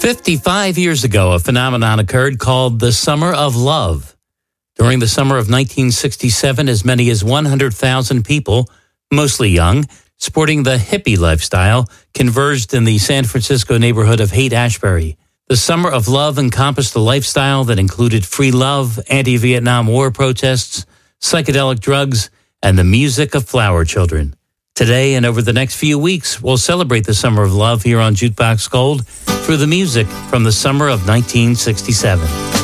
55 years ago, a phenomenon occurred called the Summer of Love. During the summer of 1967, as many as 100,000 people, mostly young, sporting the hippie lifestyle, converged in the San Francisco neighborhood of Haight-Ashbury. The Summer of Love encompassed a lifestyle that included free love, anti-Vietnam War protests, psychedelic drugs, and the music of flower children. Today and over the next few weeks, we'll celebrate the Summer of Love here on Jukebox Gold through the music from the summer of 1967.